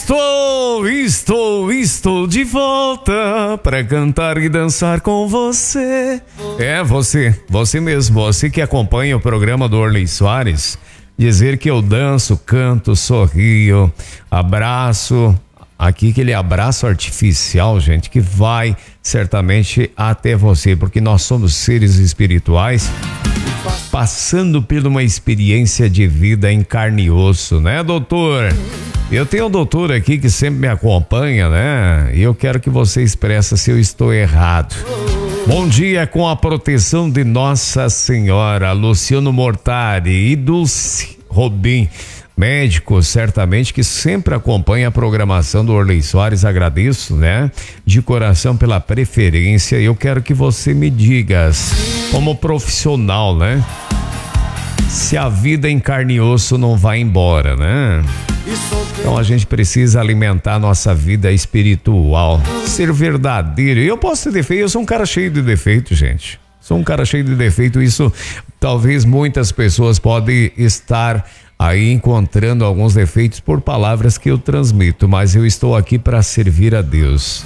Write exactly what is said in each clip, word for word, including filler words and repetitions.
Estou, estou, estou de volta para cantar e dançar com você. É você, você mesmo, você que acompanha o programa do Orley Soares. Dizer que eu danço, canto, sorrio, abraço. Aqui aquele abraço artificial, gente, que vai certamente até você, porque nós somos seres espirituais passando por uma experiência de vida em carne e osso, né, doutor? Eu tenho um doutor aqui que sempre me acompanha, né? E eu quero que você expresse se eu estou errado. Bom dia, com a proteção de Nossa Senhora, Luciano Mortari e Dulce Robin, médico certamente que sempre acompanha a programação do Orley Soares. Agradeço, né? De coração pela preferência. Eu quero que você me diga, como profissional, né? Se a vida em carne e osso não vai embora, né? Então a gente precisa alimentar a nossa vida espiritual, ser verdadeiro. Eu posso ter defeito, eu sou um cara cheio de defeito, gente. Sou um cara cheio de defeito. Isso talvez muitas pessoas podem estar aí encontrando alguns defeitos por palavras que eu transmito, mas eu estou aqui para servir a Deus.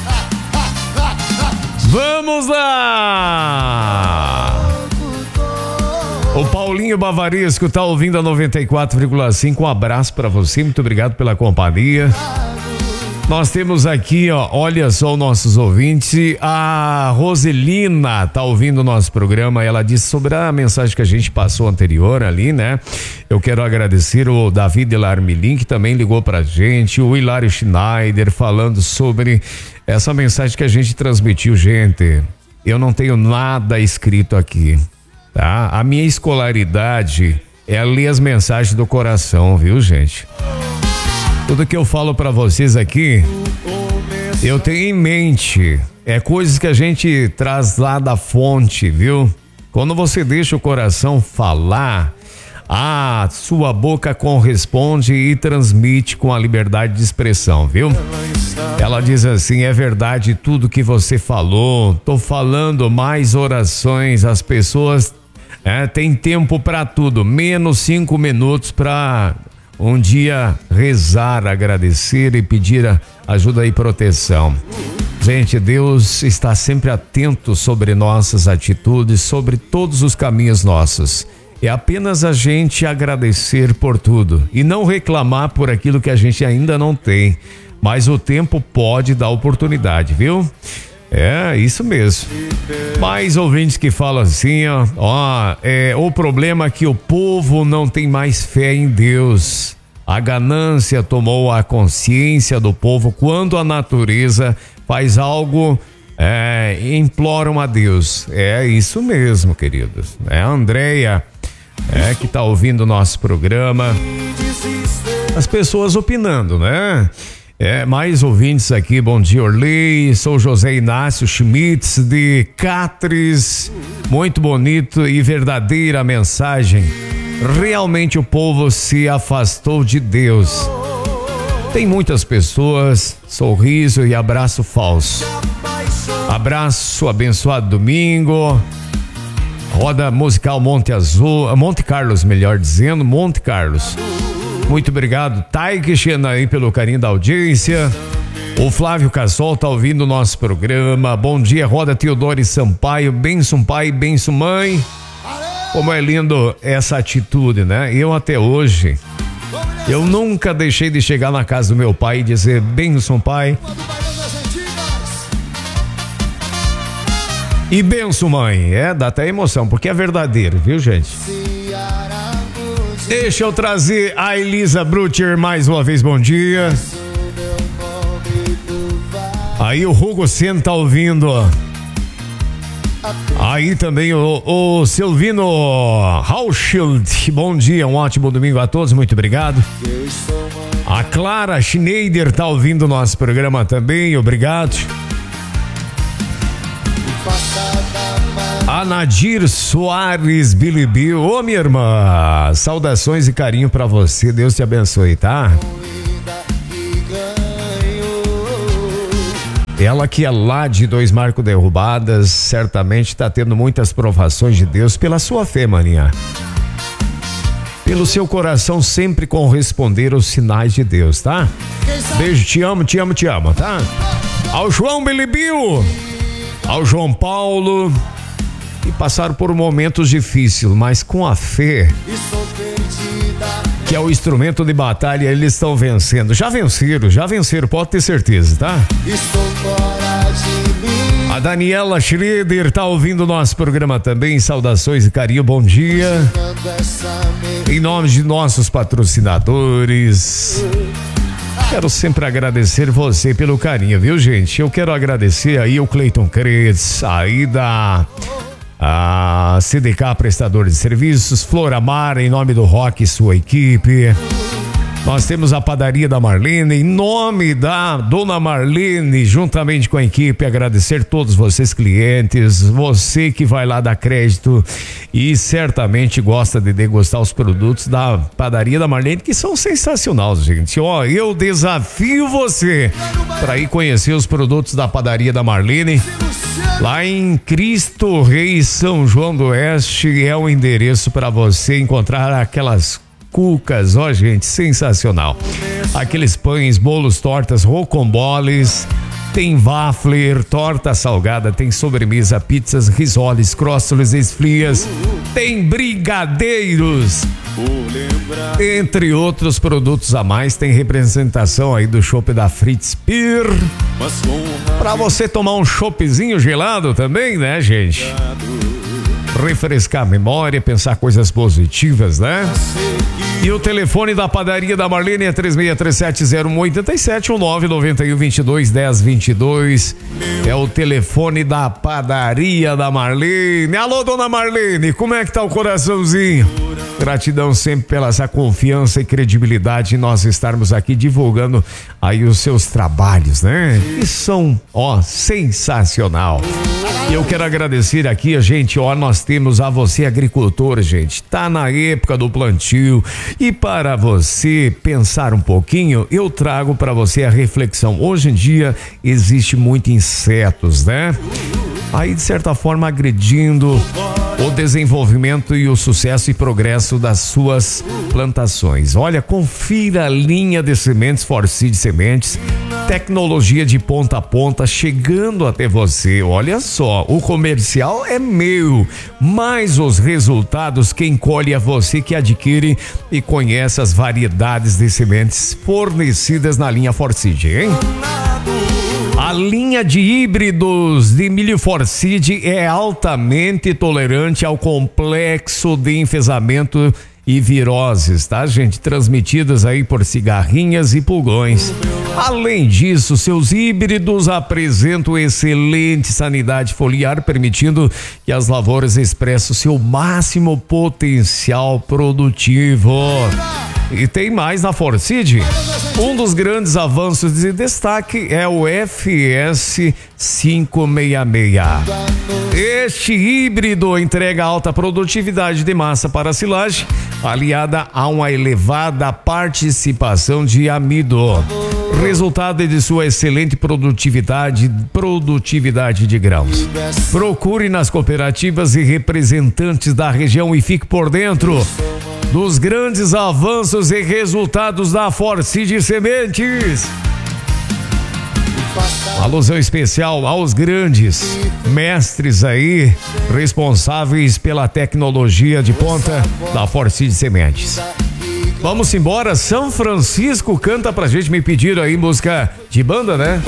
Vamos lá! O Paulinho Bavaresco tá ouvindo a noventa e quatro vírgula cinco. Um abraço para você, muito obrigado pela companhia. Nós temos aqui, ó, olha só os nossos ouvintes. A Roselina tá ouvindo o nosso programa. Ela disse sobre a mensagem que a gente passou anterior ali, né? Eu quero agradecer o David Elarmilin, que também ligou pra gente, o Hilário Schneider falando sobre essa mensagem que a gente transmitiu. Gente, eu não tenho nada escrito aqui, tá? A minha escolaridade é ler as mensagens do coração, viu, gente? Tudo que eu falo pra vocês aqui, eu tenho em mente. É coisas que a gente traz lá da fonte, viu? Quando você deixa o coração falar, a sua boca corresponde e transmite com a liberdade de expressão, viu? Ela diz assim: é verdade tudo que você falou. Tô falando mais orações. As pessoas é, têm tempo pra tudo, menos cinco minutos pra um dia rezar, agradecer e pedir ajuda e proteção. Gente, Deus está sempre atento sobre nossas atitudes, sobre todos os caminhos nossos. É apenas a gente agradecer por tudo e não reclamar por aquilo que a gente ainda não tem. Mas o tempo pode dar oportunidade, viu? É, isso mesmo. Mais ouvintes que falam assim, ó, ó, é, o problema é que o povo não tem mais fé em Deus. A ganância tomou a consciência do povo quando a natureza faz algo, é, imploram a Deus. É isso mesmo, queridos. É a Andréia, é, que tá ouvindo o nosso programa. As pessoas opinando, né? É, mais ouvintes aqui, bom dia, Orley, sou José Inácio Schmitz de Catres, muito bonito e verdadeira mensagem, realmente o povo se afastou de Deus, tem muitas pessoas, sorriso e abraço falso, abraço, abençoado domingo, roda musical Monte Azul, Monte Carlos, melhor dizendo, Monte Carlos. Muito obrigado, Taik aí, pelo carinho da audiência. O Flávio Cassol tá ouvindo o nosso programa. Bom dia, roda Teodoro Sampaio. Benção pai, benção mãe. Como é lindo essa atitude, né? Eu até hoje, eu nunca deixei de chegar na casa do meu pai e dizer benção pai. E benção mãe. É, dá até emoção, porque é verdadeiro, viu, gente? Deixa eu trazer a Elisa Brutcher mais uma vez, bom dia. Aí o Hugo Sen tá ouvindo. Aí também o, o Silvino Hauschild, bom dia, um ótimo domingo a todos, muito obrigado. A Clara Schneider tá ouvindo o nosso programa também, obrigado. A Nadir Soares Bilibil, ô minha irmã, saudações e carinho pra você, Deus te abençoe, tá? Ela que é lá de Dois Marcos Derrubadas, certamente tá tendo muitas provações de Deus pela sua fé, maninha. pelo seu coração sempre corresponder aos sinais de Deus, tá? Beijo, te amo, te amo, te amo, tá? Ao João Belibio, ao João Paulo, e passaram por momentos difíceis, mas com a fé, que é o instrumento de batalha, eles estão vencendo. Já venceram, já venceram, pode ter certeza, tá? A Daniela Schroeder tá ouvindo o nosso programa também. Saudações e carinho, bom dia. Em nome de nossos patrocinadores, quero sempre agradecer você pelo carinho, viu, gente? Eu quero agradecer aí o Cleiton Cretz, aí da a C D K Prestador de Serviços, Floramar, em nome do Rock e sua equipe. Nós temos a Padaria da Marlene, em nome da Dona Marlene, juntamente com a equipe, agradecer todos vocês clientes, você que vai lá dar crédito e certamente gosta de degustar os produtos da Padaria da Marlene, que são sensacionais, gente. Ó, eu desafio você para ir conhecer os produtos da Padaria da Marlene, lá em Cristo Rei, São João do Oeste, é o endereço para você encontrar aquelas cucas, ó, gente, sensacional. Aqueles pães, bolos, tortas, rocamboles, tem waffler, torta salgada, tem sobremesa, pizzas, risoles, crossoles, esfrias, tem brigadeiros, entre outros produtos a mais. Tem representação aí do chopp da Fritz Beer, pra você tomar um choppzinho gelado também, né, gente? Refrescar a memória, pensar coisas positivas, né? E o telefone da Padaria da Marlene é três seis três sete zero um oito sete ou nove nove um, vinte e dois, dez, vinte e dois. É o telefone da Padaria da Marlene. Alô, Dona Marlene, como é que tá o coraçãozinho? Gratidão sempre pela essa confiança e credibilidade em nós estarmos aqui divulgando aí os seus trabalhos, né? Que são, ó, sensacional. E eu quero agradecer aqui, a gente, ó, nós temos a você agricultor, gente, tá na época do plantio, e para você pensar um pouquinho, eu trago para você a reflexão. Hoje em dia existe muito insetos, né? Aí, de certa forma, agredindo o desenvolvimento e o sucesso e progresso das suas plantações. Olha, confira a linha de sementes Forseed Sementes, tecnologia de ponta a ponta chegando até você. Olha só, o comercial é meu, mas os resultados quem colhe é você que adquire e conhece as variedades de sementes fornecidas na linha Forseed, hein? A linha de híbridos de milho Forseed é altamente tolerante ao complexo de enfesamento e viroses, tá, gente? Transmitidas aí por cigarrinhas e pulgões. Além disso, seus híbridos apresentam excelente sanidade foliar, permitindo que as lavouras expressem o seu máximo potencial produtivo. E tem mais na Forseed. Um dos grandes avanços de destaque é o F S quinhentos e sessenta e seis. Este híbrido entrega alta produtividade de massa para silagem, aliada a uma elevada participação de amido. Resultado de sua excelente produtividade, produtividade de grãos. Procure nas cooperativas e representantes da região e fique por dentro dos grandes avanços e resultados da Forseed Sementes. Alusão especial aos grandes mestres aí, responsáveis pela tecnologia de ponta da Forseed Sementes. Vamos embora, São Francisco canta pra gente, me pediram aí música de banda, né?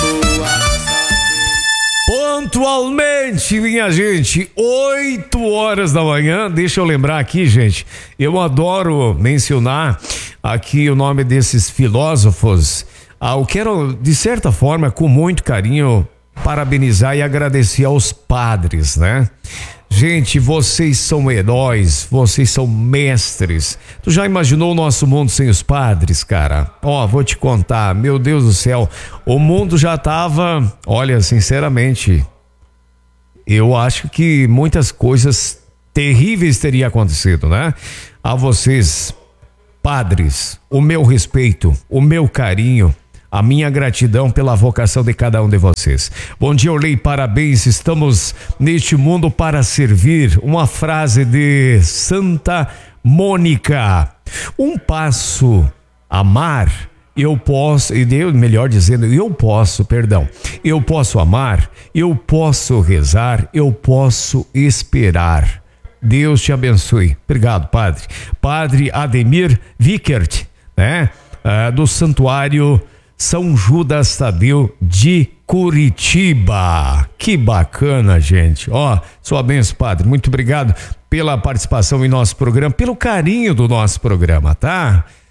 Pontualmente, minha gente, oito horas da manhã. Deixa eu lembrar aqui, gente, eu adoro mencionar aqui o nome desses filósofos. Ah, eu quero, de certa forma, com muito carinho, parabenizar e agradecer aos padres, né? Gente, vocês são heróis, vocês são mestres. Tu já imaginou o nosso mundo sem os padres, cara? Ó, vou te contar, meu Deus do céu, o mundo já tava, olha, sinceramente, eu acho que muitas coisas terríveis teriam acontecido, né? A vocês, padres, o meu respeito, o meu carinho, A minha gratidão pela vocação de cada um de vocês. Bom dia, Orley, parabéns. Estamos neste mundo para servir. Uma frase de Santa Mônica. Um passo amar, eu posso, e eu, melhor dizendo, eu posso, perdão, eu posso amar, eu posso rezar, eu posso esperar. Deus te abençoe. Obrigado, padre. Padre Ademir Vickert, né? Ah, do Santuário São Judas Tadeu de Curitiba. Que bacana, gente. Ó, sua bênção, padre. Muito obrigado pela participação em nosso programa, pelo carinho do nosso programa, tá?